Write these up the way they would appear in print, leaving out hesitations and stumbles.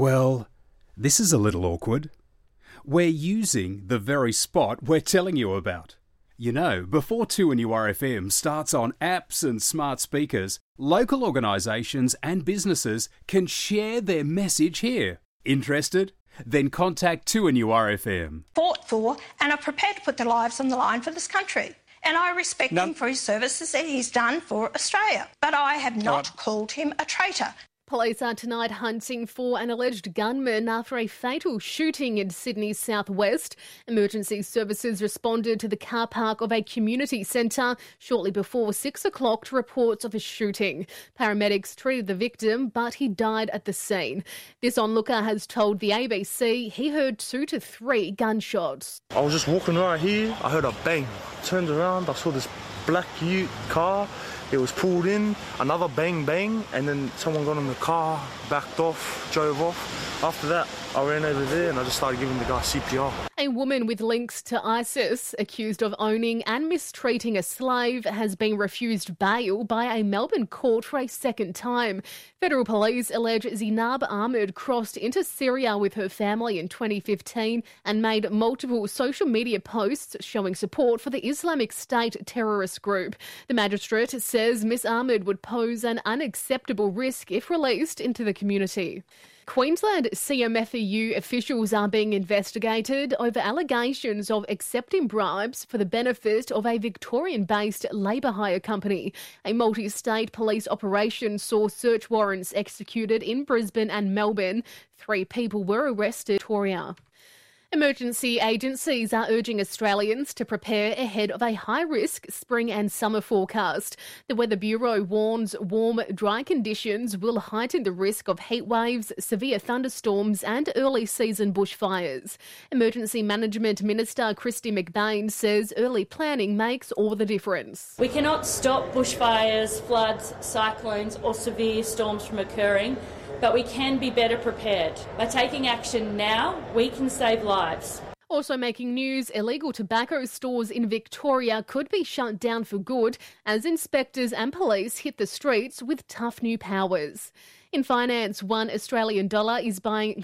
Well, this is a little awkward. We're using the very spot we're telling you about. You know, before 2NURFM starts on apps and smart speakers, local organisations and businesses can share their message here. Interested? Then contact 2NURFM. Fought for and are prepared to put their lives on the line for this country. And I respect him for his services that he's done for Australia. But I have not called him a traitor. Police are tonight hunting for an alleged gunman after a fatal shooting in Sydney's southwest. Emergency services responded to the car park of a community centre shortly before 6 o'clock to reports of a shooting. Paramedics treated the victim, but he died at the scene. This onlooker has told the ABC he heard 2 to 3 gunshots. I was just walking right here. I heard a bang. Turned around. I saw this black ute car. It was pulled in, another bang bang, and then someone got in the car, backed off, drove off. After that, I ran over there and I just started giving the guy CPR. A woman with links to ISIS, accused of owning and mistreating a slave, has been refused bail by a Melbourne court for a second time. Federal police allege Zinab Ahmed crossed into Syria with her family in 2015 and made multiple social media posts showing support for the Islamic State terrorist group. The magistrate says Miss Ahmed would pose an unacceptable risk if released into the community. Queensland CMFEU officials are being investigated over allegations of accepting bribes for the benefit of a Victorian-based labour hire company. A multi-state police operation saw search warrants executed in Brisbane and Melbourne. 3 people were arrested in Victoria. Emergency agencies are urging Australians to prepare ahead of a high-risk spring and summer forecast. The Weather Bureau warns warm, dry conditions will heighten the risk of heat waves, severe thunderstorms and early-season bushfires. Emergency Management Minister Kristy McBain says early planning makes all the difference. We cannot stop bushfires, floods, cyclones or severe storms from occurring, but we can be better prepared. By taking action now, we can save lives. Also making news, illegal tobacco stores in Victoria could be shut down for good as inspectors and police hit the streets with tough new powers. In finance, $1 Australian dollar is buying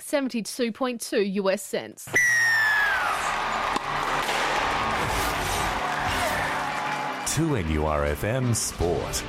72.2 US cents. To NURFM Sport.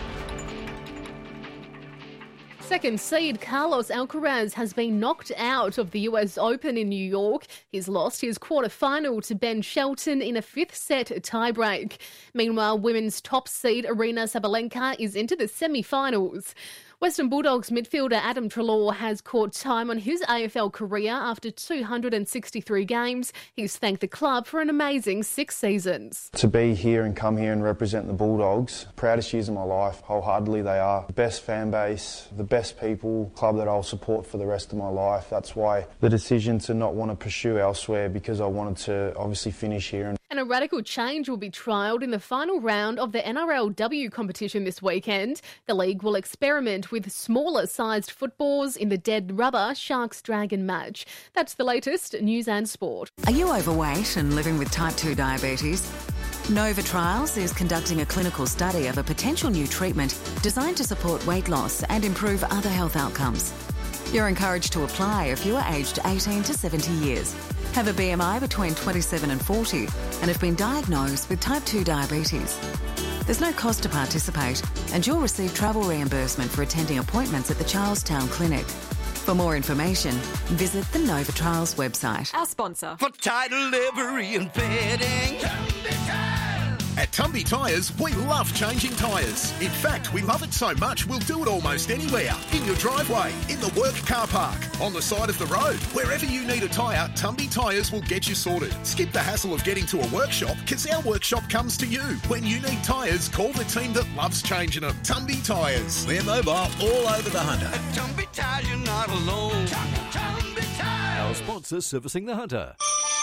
Second seed Carlos Alcaraz has been knocked out of the US Open in New York. He's lost his quarter-final to Ben Shelton in a 5th set tiebreak. Meanwhile, women's top seed Aryna Sabalenka is into the semi-finals. Western Bulldogs midfielder Adam Treloar has caught time on his AFL career after 263 games. He's thanked the club for an amazing 6 seasons. To be here and come here and represent the Bulldogs, proudest years of my life, wholeheartedly they are. The best fan base, the best people, club that I'll support for the rest of my life. That's why the decision to not want to pursue elsewhere, because I wanted to obviously finish here. And a radical change will be trialled in the final round of the NRLW competition this weekend. The league will experiment with smaller-sized footballs in the dead rubber Sharks-Dragon match. That's the latest news and sport. Are you overweight and living with type 2 diabetes? Nova Trials is conducting a clinical study of a potential new treatment designed to support weight loss and improve other health outcomes. You're encouraged to apply if you are aged 18 to 70 years, have a BMI between 27 and 40, and have been diagnosed with type 2 diabetes. There's no cost to participate, and you'll receive travel reimbursement for attending appointments at the Charlestown Clinic. For more information, visit the Nova Trials website. Our sponsor. For title, livery and fitting. At Tumby Tyres, we love changing tyres. In fact, we love it so much we'll do it almost anywhere. In your driveway, in the work car park, on the side of the road. Wherever you need a tyre, Tumby Tyres will get you sorted. Skip the hassle of getting to a workshop, because our workshop comes to you. When you need tyres, call the team that loves changing them. Tumby Tyres. We're mobile all over the Hunter. At Tumby Tyres, you're not alone. Tumby Tyres. Our sponsor servicing the Hunter.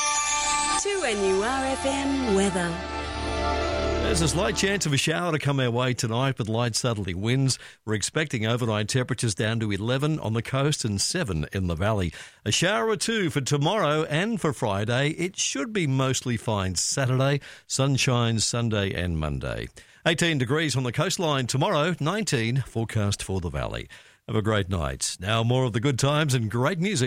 2NURFM weather. There's a slight chance of a shower to come our way tonight with light southerly winds. We're expecting overnight temperatures down to 11 on the coast and 7 in the valley. A shower or 2 for tomorrow and for Friday. It should be mostly fine Saturday, sunshine Sunday and Monday. 18 degrees on the coastline tomorrow, 19 forecast for the valley. Have a great night. Now more of the good times and great music.